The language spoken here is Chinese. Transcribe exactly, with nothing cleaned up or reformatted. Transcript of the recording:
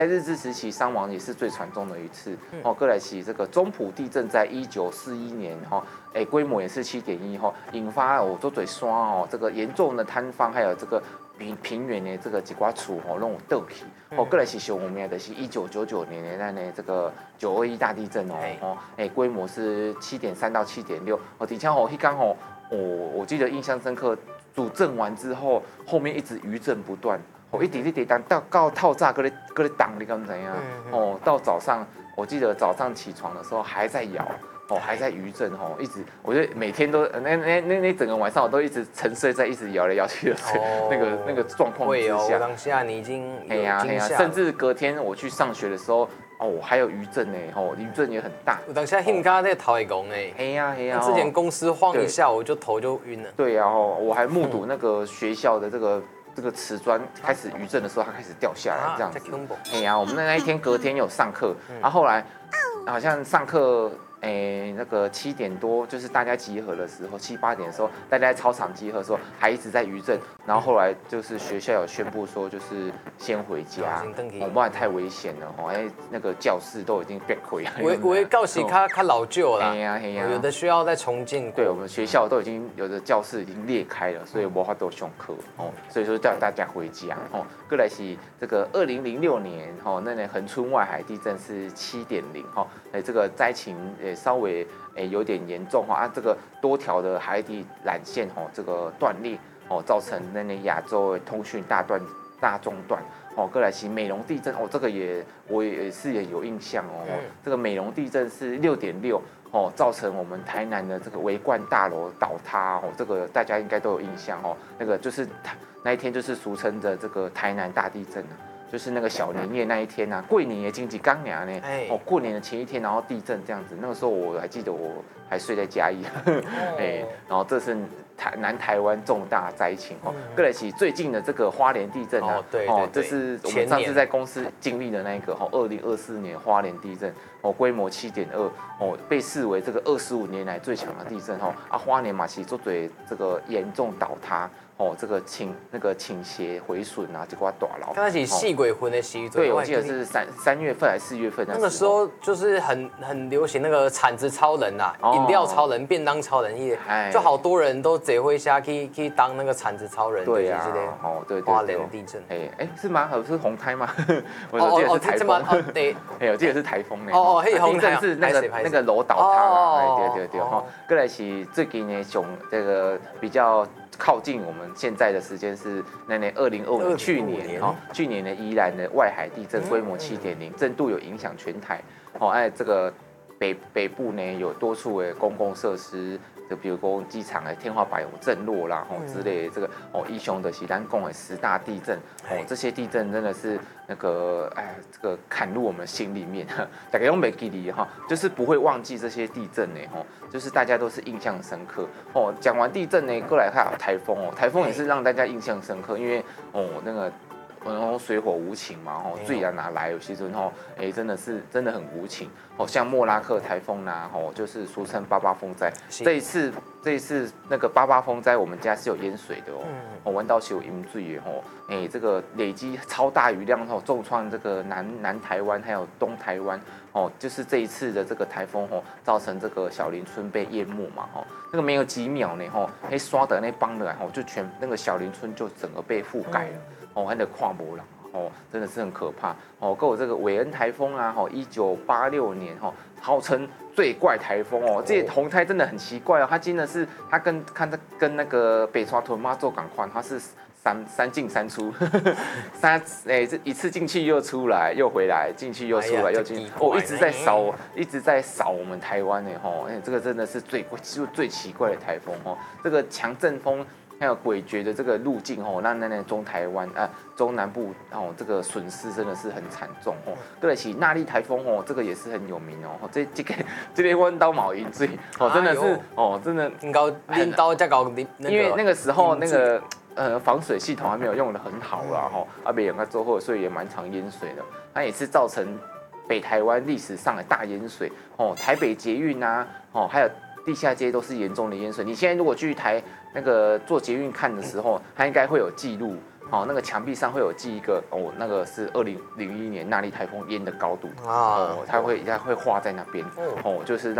在日治时期伤亡也是最惨重的一次。哦，过来是这个中埔地震，在一九四一年哈，哎，规模也是七点一哈，引发哦做嘴刷哦，这个严重的坍方，还有这个平平原的这个几挂厝哦，弄倒起。哦，过来是熊名的是一九九九年的那呢这个九二一大地震哦，哦，哎，规模是七点三到七点六。哦，底下哦，一刚哦，我我记得印象深刻，主震完之后，后面一直余震不断。我一点一点当到到套炸，搁咧搁咧挡，你敢怎样？哦，到早上，我记得早上起床的时候还在摇，哦，还在余震，哦，一直，我觉得每天都那那那那整个晚上我都一直沉睡在一直摇来摇去的那个那个状况之下。 当下你已经哎呀哎呀，甚至隔天我去上学的时候，哦，还有余震呢，哦，余震也很大。 我当下很刚在头会拱哎。 哎呀哎呀， 之前公司晃一下我就头就晕了。 对呀，哦，我还目睹那个学校的这个。这个瓷砖开始余震的时候，它开始掉下来，这样子。哎呀，我们那那一天隔天有上课，然后后来好像上课，哎，那个七点多就是大家集合的时候，七八点的时候，大家在操场集合的时候，还一直在余震。然后后来就是学校有宣布说，就是先回家，哦，不然太危险了哦。哎，那个教室都已经变溃了。 我我告诉他，他老旧了， 哎呀哎呀， 有的需要再重建。 对，我们学校都已经有的教室已经裂开了，所以无法度上课哦。所以说叫大家回家哦。过来是这个二零零六年哦，那年恒春外海地震是七点零哈，哎，这个灾情也稍微哎有点严重哈啊，这个多条的海底缆线哦，这个断裂。哦，造成那那亚洲的通讯大断大中断。哦，过来是美浓地震哦，这个也我也是也有印象哦。嗯、这个美浓地震是六点六哦，造成我们台南的这个维冠大楼倒塌哦，这个大家应该都有印象哦。那个就是那一天就是俗称的这个台南大地震。就是那个小年夜那一天啊，过年的经济刚年呢，哦，过年的前一天，然后地震这样子，那个时候我还记得我还睡在嘉义，哎，然后这是台南台湾重大灾情哦。过来起最近的这个花莲地震啊，哦，这是我们上次在公司经历的那个哦，二零二四年花莲地震哦，规模七点二哦，被视为这个二十五年来最强的地震哦。啊，花莲嘛，其实做对这个严重倒塌。哦，这个倾那个倾斜毁损啊，这块大楼。 刚开始细鬼魂的时候， 对，我记得是三三月份还是四月份那个时候就是很很流行那个铲子超人啊，饮料超人、便当超人也，就好多人都贼会下去去当那个铲子超人。 对啊，哦对对。 花莲地震， 哎哎是吗？是红台吗？我记得是台风。 哦对， 哎我记得是台风呢。 哦哦，嘿红台是那个那个楼倒塌了。对对对哈，过来是最近呢，熊这个比较。靠近我们现在的时间是那年二零二五年，去年哈，去年的宜兰的外海地震规模七点零，震度有影响全台。哦，哎，这个北北部呢有多处的公共设施，就比如说机场的天花板有震落啦，哦之类的。这个哦，义雄的是咱讲的十大地震，哦，这些地震真的是那个哎，这个砍入我们心里面，大家用没记忆哈，就是不会忘记这些地震呢，哦。就是大家都是印象深刻哦。讲完地震呢，过来看台风哦，台风也是让大家印象深刻，因为哦那个然后水火无情嘛，吼，最然哪来有些时候，哎，真的是真的很无情哦。像莫拉克台风呐，吼，就是俗称八八风灾。这一次这一次那个八八风灾，我们家是有淹水的哦，我闻到是有淹水的吼，哎，这个累积超大雨量吼，重创这个南南台湾还有东台湾。哦，就是这一次的这个台风哦，造成这个小林村被淹没嘛，哦，那个没有几秒呢，吼，那刷的那帮的，吼，就全那个小林村就整个被覆盖了，哦，还得跨博了，哦，真的是很可怕，哦，跟我这个韦恩台风啊，吼，一九八六年，吼，号称最怪台风哦，这红台真的很奇怪哦，它真的是它跟看它跟那个北川屯妈做港换，它是。三三进三出，三哎、欸、这一次进去又出来又回来，进去又出来又进去，哦一直在扫一直在扫我们台湾呢吼，哎、欸、这个真的是最就最奇怪的台风哦，这个强阵风还有诡谲的这个路径哦，让那那中台湾啊中南部哦这个损失真的是很惨重哦。对得起纳莉台风哦，这个也是很有名哦，这这个这个弯刀毛银罪哦，真的是哦真的高拎刀再高， 因为那个时候那个。呃，防水系统还没有用得很好啦，吼，阿北两个之后，所以也蛮常淹水的。它也是造成北台湾历史上的大淹水，哦，台北捷运啊，哦，还有地下街都是严重的淹水。你现在如果去台那个坐捷运看的时候，它应该会有记录， 哦，那个墙壁上会有记一个哦，那个是二零零一年那莉台风烟的高度哦，它会它会画在那边哦，就是让。